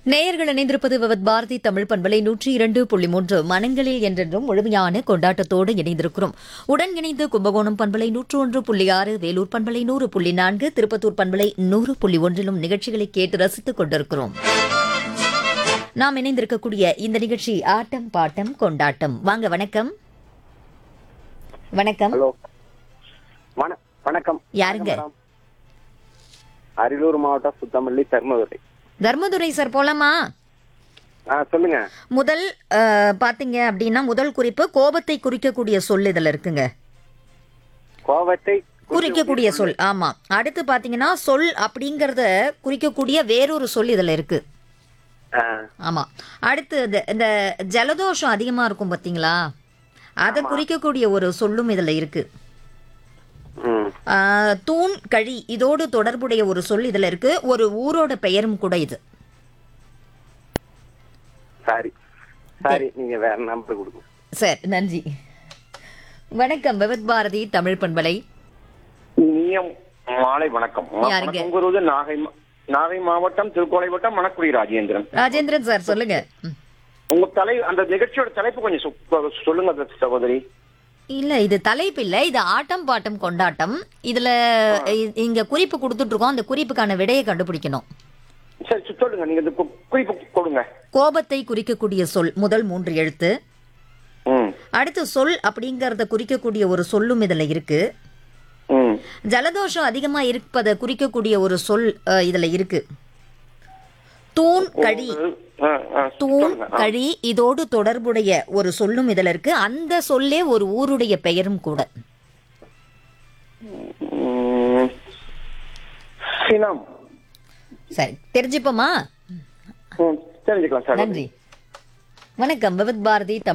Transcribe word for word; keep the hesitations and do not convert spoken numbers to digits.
நேயர்கள் இணைந்திருப்பது விவத் பாரதி தமிழ் பண்பலை நூற்றி இரண்டு புள்ளி மூன்று மனங்களில் என்றென்றும் முழுமையான கொண்டாட்டத்தோடு இணைந்திருக்கிறோம். உடன் இணைந்து கும்பகோணம் பண்பலை நூற்று ஒன்று புள்ளி ஆறு, வேலூர் பண்பலை நூறு புள்ளி நான்கு, திருப்பத்தூர் பண்பலை நூறு புள்ளி ஒன்றிலும் நிகழ்ச்சிகளை கேட்டு ரசித்துக் கொண்டிருக்கிறோம். நாம் இணைந்திருக்கக்கூடிய இந்த நிகழ்ச்சி ஆட்டம் பாட்டம் கொண்டாட்டம். வாங்க, வணக்கம். வணக்கம். ஹலோ, வண- வணக்கம். யாருங்க? வணக்கம் மேடம். அரியலூர் மாவட்டம் சுத்தமல்லி தர்மதுரை. தர்மதுரை சார், போலாமா? ஆ, சொல்லுங்க. முதல் அஹ், பாத்தீங்க அப்படின்னா முதல் குறிப்பு கோபத்தை குறிக்கக்கூடிய சொல் இதுல இருக்குங்க. கோவத்தை குறிக்கக்கூடிய சொல், ஆமா. அடுத்து பாத்தீங்கன்னா சொல் அப்படிங்கறத குறிக்கக்கூடிய வேறொரு சொல் இதுல இருக்கு. ஆ, ஆமா. அடுத்து இந்த- இந்த ஜலதோஷம் அதிகமா இருக்கும் பாத்தீங்களா, அதை குறிக்கக்கூடிய ஒரு சொல்லும் இதுல இருக்கு. ம். ஆஹ், தூண் கழி இதோடு தொடர்புடைய ஒரு சொல் இதுல இருக்கு. ஒரு ஊரோட பெயரும் கூட இது. சரி சரி, நீங்க வேற நம்பர் கொடுங்க. சரி, நன்றி. வணக்கம், விவத் பாரதி தமிழ் பண்பலை. இனிய மாலை வணக்கம். யாருங்க? வணக்கம் கூறுவது நாகை மா- நாகை மாவட்டம் திருக்கோளை வட்டம் மணக்குடி ராஜேந்திரன். ராஜேந்திரன் சார், சொல்லுங்க. ம். உங்க தலை அந்த நிகழ்ச்சியோட தலைப்பு கொஞ்சம் சொ- சொல்லுங்க சகோதரி. இல்ல, இது தலைப்பு இல்ல, இது ஆட்டம் பாட்டம் கொண்டாட்டம். இதுல இ- இங்க குறிப்பு கொடுத்துட்டு இருக்கோம். அந்த குறிப்புக்கான விடையை கண்டுபிடிக்கணும். சரி, சொ- சொல்லுங்க. நீங்க இந்த கு- குறிப்பு கொடுங்க. கோபத்தை குறிக்கக்கூடிய சொல் முதல் மூன்று எழுத்து. ம் அடுத்து சொல் அப்படிங்கறத குறிக்கக்கூடிய ஒரு சொல்லும் இதுல இருக்கு. ம் ஜலதோஷம் அதிகமா இருப்பதை குறிக்கக்கூடிய ஒரு சொல் அஹ், இதுல இருக்கு. தூண் கழி ஆ, ஆ, தூண் சொல்லுங்க. ஆ. கழி இதோடு தொடர்புடைய ஒரு சொல்லும் இதுல இருக்கு. அந்த சொல்லே ஒரு ஊருடைய பெயரும் கூட. ம். சினம். சரி, தெரிஞ்சுப்போமா? ம், தெரிஞ்சுக்கலாம் சார். நன்றி. வணக்கம், விவத் பாரதி